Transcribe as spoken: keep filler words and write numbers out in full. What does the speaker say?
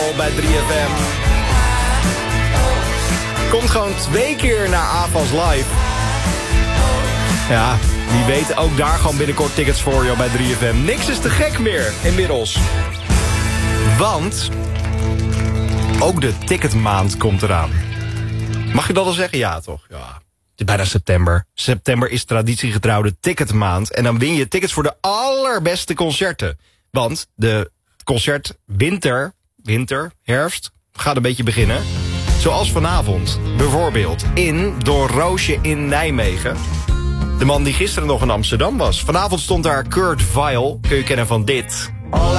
bij drie F M. Komt gewoon twee keer naar A F A S Live. Ja, wie weet ook daar gewoon binnenkort tickets voor jou bij drie F M. Niks is te gek meer, inmiddels. Want ook de ticketmaand komt eraan. Mag je dat al zeggen? Ja, toch? Ja. Het is bijna september. September is traditiegetrouwde ticketmaand. En dan win je tickets voor de allerbeste concerten. Want de concert winter, winter, herfst, gaat een beetje beginnen. Zoals vanavond. Bijvoorbeeld in Door Roosje in Nijmegen. De man die gisteren nog in Amsterdam was. Vanavond stond daar Kurt Weill. Kun je kennen van dit. All